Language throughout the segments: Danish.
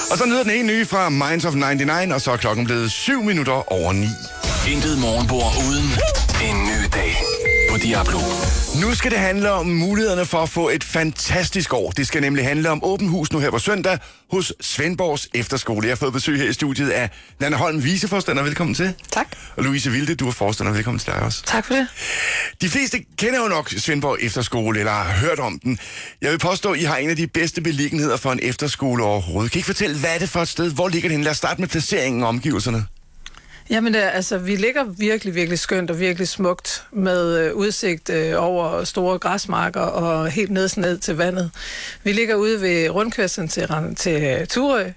Og så lyder den ene nye fra Minds of 99, og så er klokken blevet 7:07. Intet morgenbord uden en ny dag på Diablo. Nu skal det handle om mulighederne for at få et fantastisk år. Det skal nemlig handle om åben hus nu her på søndag hos Svendborgs Efterskole. Jeg har fået besøg her i studiet af Nanna Holm, viceforstander. Velkommen til. Tak. Og Louise Vilde, du er forstander. Velkommen til dig også. Tak for det. De fleste kender jo nok Svendborg Efterskole, eller har hørt om den. Jeg vil påstå, at I har en af de bedste beliggenheder for en efterskole overhovedet. Kan I ikke fortælle, hvad er det for et sted? Hvor ligger det henne? Lad os starte med placeringen og omgivelserne. Jamen, vi ligger virkelig, virkelig skønt og virkelig smukt med udsigt over store græsmarker og helt ned til vandet. Vi ligger ude ved rundkørslen til Turø,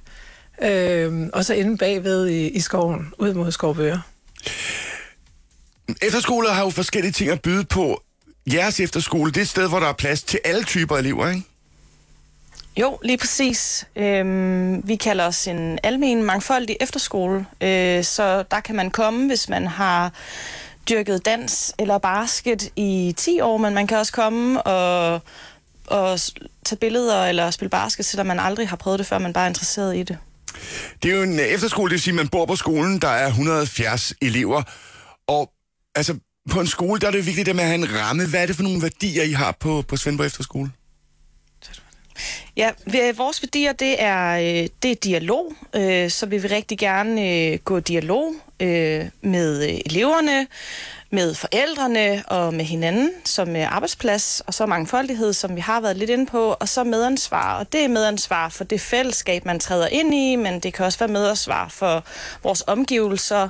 og så inde bagved i skoven, ud mod Skovbøger. Efterskoler har jo forskellige ting at byde på. Jeres efterskole, det er et sted, hvor der er plads til alle typer elever, ikke? Jo, lige præcis. Vi kalder os en almen mangfoldig efterskole, så der kan man komme, hvis man har dyrket dans eller basket i 10 år, men man kan også komme og tage billeder eller spille basket, selvom man aldrig har prøvet det før, man bare er interesseret i det. Det er jo en efterskole, det vil sige, at man bor på skolen, der er 170 elever, og altså på en skole, der er det jo vigtigt det med at have en ramme. Hvad er det for nogle værdier, I har på Svendborg Efterskole? Ja, vores værdier, det er dialog, så vi vil rigtig gerne gå dialog med eleverne, med forældrene og med hinanden som arbejdsplads, og så mangfoldighed, som vi har været lidt inde på, og så medansvar. Og det er medansvar for det fællesskab, man træder ind i, men det kan også være medansvar for vores omgivelser.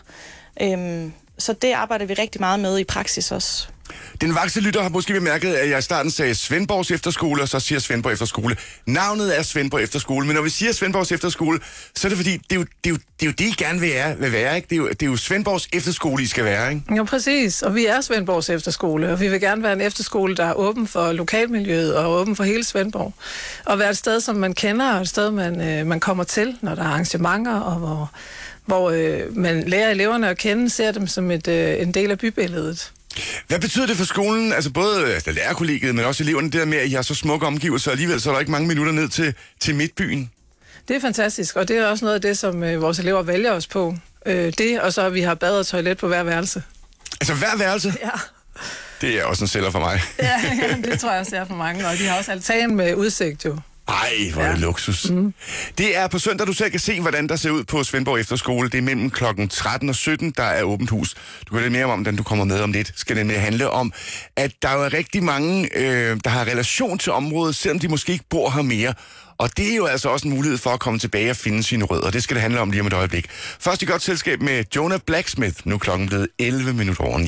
Så det arbejder vi rigtig meget med i praksis også. Den vakse lytter har måske bemærket, at jeg i starten sagde Svendborgs Efterskole, og så siger Svendborg Efterskole. Navnet er Svendborg Efterskole, men når vi siger Svendborgs Efterskole, så er det fordi, det er jo det, I gerne vil være, ikke? Det er jo Svendborgs Efterskole, I skal være, ikke? Jo, præcis. Og vi er Svendborgs Efterskole, og vi vil gerne være en efterskole, der er åben for lokalmiljøet og åben for hele Svendborg. Og være et sted, som man kender, og et sted, man kommer til, når der er arrangementer, og hvor man lærer eleverne at kende, ser dem som en del af bybilledet. Hvad betyder det for skolen, altså både lærerkollegiet, men også eleverne, der med, at I har så smukke omgivelser, og alligevel så er der ikke mange minutter ned til midtbyen? Det er fantastisk, og det er også noget af det, som vores elever vælger os på. Det, og så at vi har bad og toilet på hver værelse. Altså hver værelse? Ja. Det er også en sælger for mig. Ja, det tror jeg også er for mange, og de har også altan med udsigt jo. Ej, hvor er det luksus. Mm. Det er på søndag, du selv kan se, hvordan der ser ud på Svendborg Efterskole. Det er mellem klokken 13 og 17, der er åbent hus. Du kan lidt mere om den, du kommer med om lidt. Skal det mere handle om, at der jo er rigtig mange, der har relation til området, selvom de måske ikke bor her mere. Og det er jo altså også en mulighed for at komme tilbage og finde sine rødder. Det skal det handle om lige om et øjeblik. Først i godt selskab med Jonah Blacksmith. Nu er klokken blevet 11:09.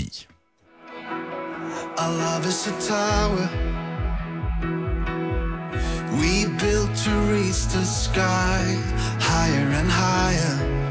Our love is a tower we built to reach the sky, higher and higher.